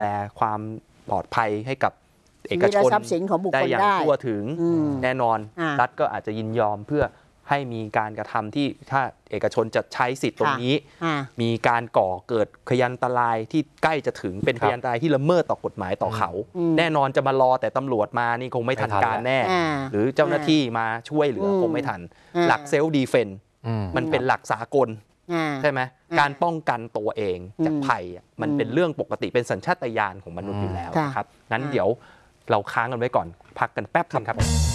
แต่ความปลอดภัยให้กับเอกชนได้อย่างทั่วถึงแน่นอนรัฐก็อาจจะยินยอมเพื่อให้มีการกระทำที่ถ้าเอกชนจะใช้สิทธิ์ตรงนี้มีการก่อเกิดพยันตรายที่ใกล้จะถึงเป็นพยันตรายที่ละเมิดต่อกฎหมายต่อเขาแน่นอนจะมารอแต่ตำรวจมานี่คงไม่ทันการแน่หรือเจ้าหน้าที่มาช่วยเหลือคงไม่ทันหลักเซลฟ์ดีเฟนส์มันเป็นหลักสากลใช่ไหมการป้องกันตัวเองจากภัยมันเป็นเรื่องปกติเป็นสัญชาตญาณของมนุษย์อยู่แล้วครับงั้นเดี๋ยวเราค้างกันไว้ก่อนพักกันแป๊บนึงครับ